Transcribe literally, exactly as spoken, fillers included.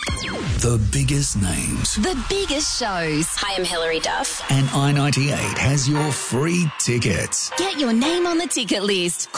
The biggest names. The biggest shows. Hi, I'm Hilary Duff. And I ninety-eight has your free tickets. Get your name on the ticket list.